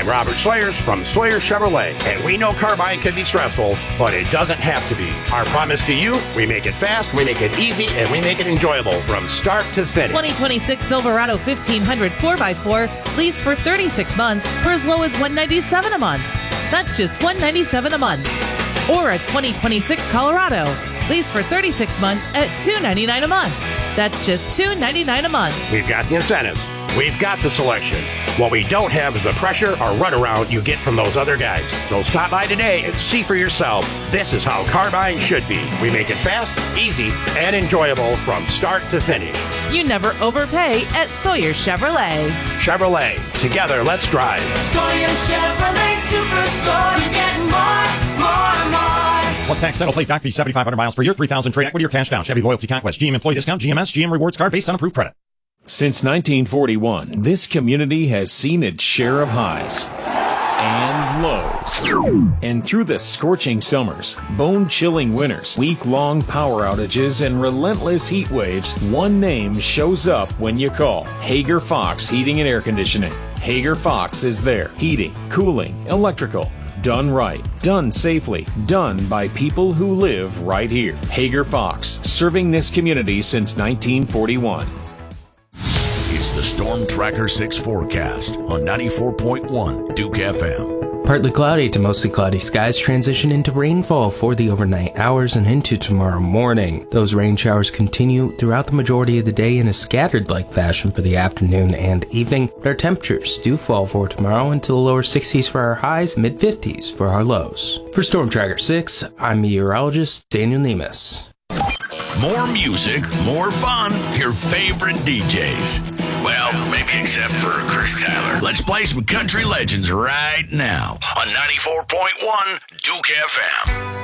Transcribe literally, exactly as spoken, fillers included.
I'm Robert Slayers from Slayers Chevrolet, and we know Carbine can be stressful, but it doesn't have to be. Our promise to you, we make it fast, we make it easy, and we make it enjoyable from start to finish. twenty twenty-six Silverado fifteen hundred four by four lease for thirty-six months for as low as one hundred ninety-seven dollars a month. That's just one hundred ninety-seven dollars a month. Or a twenty twenty-six Colorado lease for thirty-six months at two hundred ninety-nine dollars a month. That's just two hundred ninety-nine dollars a month. We've got the incentives. We've got the selection. What we don't have is the pressure or runaround you get from those other guys. So stop by today and see for yourself. This is how Carbine should be. We make it fast, easy, and enjoyable from start to finish. You never overpay at Sawyer Chevrolet. Chevrolet. Together, let's drive. Sawyer Chevrolet Superstore. You get more, more, more. Plus tax, settle plate, doc fee, seventy-five hundred miles per year, three thousand trade equity or cash down. Chevy Loyalty Conquest, G M Employee Discount, G M S, G M Rewards Card based on approved credit. Since nineteen forty-one, this community has seen its share of highs and lows. And through the scorching summers, bone-chilling winters, week-long power outages, and relentless heat waves, one name shows up when you call. Hager Fox Heating and Air Conditioning. Hager Fox is there. Heating, cooling, electrical. Done right, done safely, done by people who live right here. Hager Fox, serving this community since nineteen forty-one. It's the Storm Tracker six forecast on ninety-four point one Duke F M. Partly cloudy to mostly cloudy skies transition into rainfall for the overnight hours and into tomorrow morning. Those rain showers continue throughout the majority of the day in a scattered-like fashion for the afternoon and evening. But our temperatures do fall for tomorrow into the lower sixties for our highs, mid-fifties for our lows. For Storm Tracker six, I'm meteorologist Daniel Nemes. More music, more fun, your favorite D Js. Well, maybe except for Chris Tyler. Let's play some country legends right now on ninety-four point one Duke F M.